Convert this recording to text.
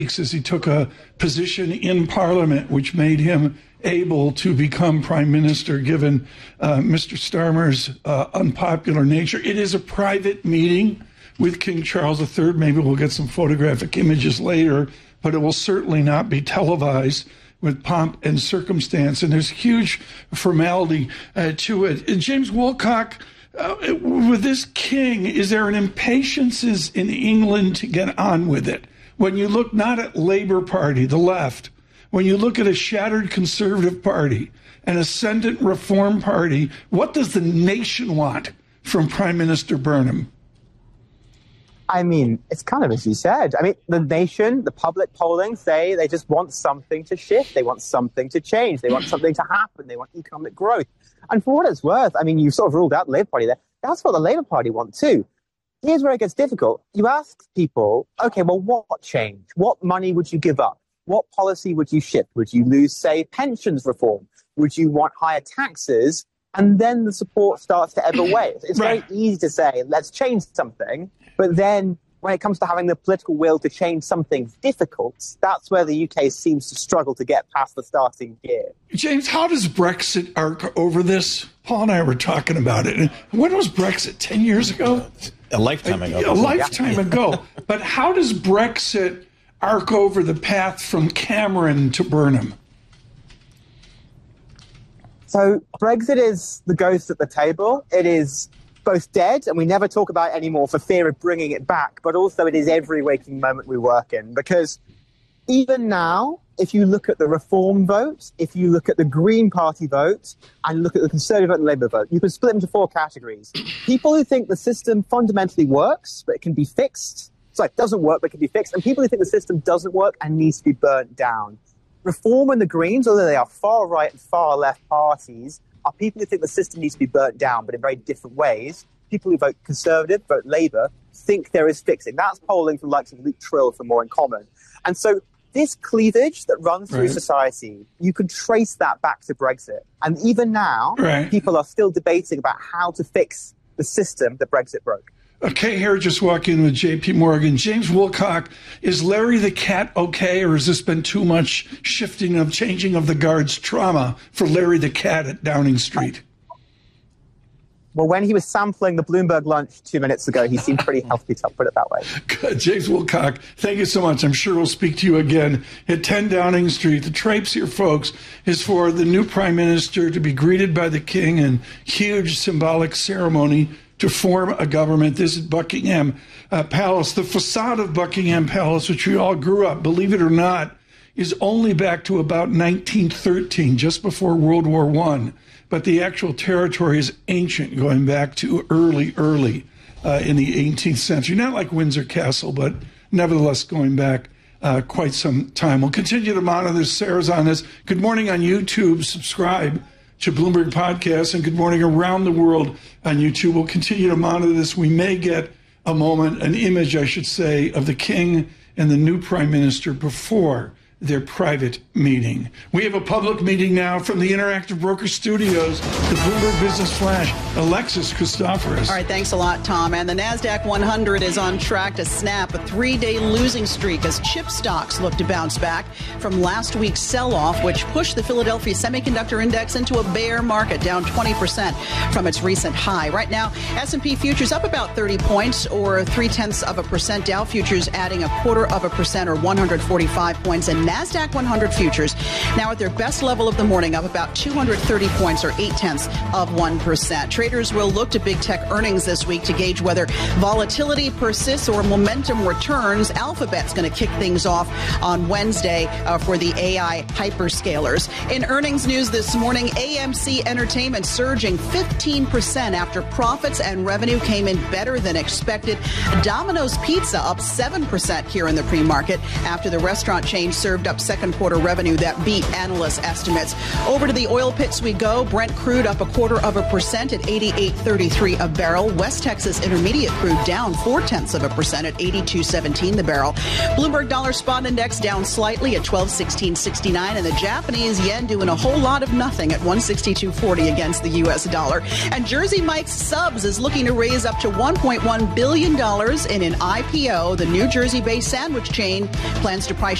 as he took a position in Parliament, which made him able to become prime minister, given Mr. Starmer's unpopular nature. It is a private meeting with King Charles III. Maybe we'll get some photographic images later, but it will certainly not be televised with pomp and circumstance. And there's huge formality to it. And James Wilcock, with this king, is there an impatience in England to get on with it? When you look not at Labour Party, the left, when you look at a shattered Conservative Party, an ascendant Reform Party, what does the nation want from Prime Minister Burnham? I mean, it's kind of as you said. I mean, the nation, the public polling say they just want something to shift. They want something to change. They want something to happen. They want economic growth. And for what it's worth, I mean, you sort of ruled out the Labour Party there. That's what the Labour Party want too. Here's where it gets difficult. You ask people, okay, well, what change? What money would you give up? What policy would you shift? Would you lose, say, pensions reform? Would you want higher taxes? And then the support starts to ebb away. It's very easy to say, let's change something. But then when it comes to having the political will to change something difficult, that's where the UK seems to struggle to get past the starting gear. James, how does Brexit arc over this? Paul and I were talking about it. When was Brexit? 10 years ago? A lifetime ago. A lifetime ago. But how does Brexit arc over the path from Cameron to Burnham? So Brexit is the ghost at the table. It is both dead, and we never talk about it anymore for fear of bringing it back, but also it is every waking moment we work in. Because even now, if you look at the Reform vote, if you look at the Green Party vote, and look at the Conservative vote and Labour vote, you can split them into four categories. People who think the system fundamentally works, but it can be fixed. Sorry, it doesn't work, but it can be fixed. And people who think the system doesn't work and needs to be burnt down. Reform and the Greens, although they are far right and far left parties, are people who think the system needs to be burnt down, but in very different ways. People who vote Conservative, vote Labour, think there is fixing. That's polling from the likes of Luke Trill for More in Common. And so this cleavage that runs through society, you can trace that back to Brexit. And even now, people are still debating about how to fix the system that Brexit broke. Okay, here just walking with J.P. Morgan. James Wilcock, is Larry the Cat okay, or has this been too much changing of the guards trauma for Larry the Cat at Downing Street? Well, when he was sampling the Bloomberg lunch 2 minutes ago, he seemed pretty healthy, to put it that way. Good. James Wilcock, thank you so much. I'm sure we'll speak to you again at 10 Downing Street. The traipse here, folks, is for the new prime minister to be greeted by the king in huge symbolic ceremony to form a government. This is Buckingham Palace. The facade of Buckingham Palace, which we all grew up, believe it or not, is only back to about 1913, just before World War I. But the actual territory is ancient, going back to early in the 18th century. Not like Windsor Castle, but nevertheless going back quite some time. We'll continue to monitor this. Sarah's on this. Good morning on YouTube. Subscribe to Bloomberg Podcast, and good morning around the world on YouTube. We'll continue to monitor this. We may get a moment, an image, I should say, of the king and the new prime minister before their private meeting. We have a public meeting now from the Interactive Broker Studios, the Bloomberg Business Flash. Alexis Christoforous. All right, thanks a lot, Tom. And the NASDAQ 100 is on track to snap a 3-day losing streak as chip stocks look to bounce back from last week's sell-off, which pushed the Philadelphia Semiconductor Index into a bear market, down 20% from its recent high. Right now, S&P futures up about 30 points, or 0.3%. Dow futures adding 0.25% or 145 points, and NASDAQ 100 futures now at their best level of the morning, up about 230 points or 0.8%. Traders will look to big tech earnings this week to gauge whether volatility persists or momentum returns. Alphabet's going to kick things off on Wednesday for the AI hyperscalers. In earnings news this morning, AMC Entertainment surging 15% after profits and revenue came in better than expected. Domino's Pizza up 7% here in the pre-market after the restaurant chain served served up second quarter revenue that beat analyst estimates. Over to the oil pits we go. Brent crude up 0.25% at 88.33 a barrel. West Texas Intermediate crude down 0.4% at 82.17 the barrel. Bloomberg Dollar Spot Index down slightly at 1216.69, and the Japanese yen doing a whole lot of nothing at 162.40 against the U.S. dollar. And Jersey Mike's Subs is looking to raise up to $1.1 billion in an IPO. The New Jersey-based sandwich chain plans to price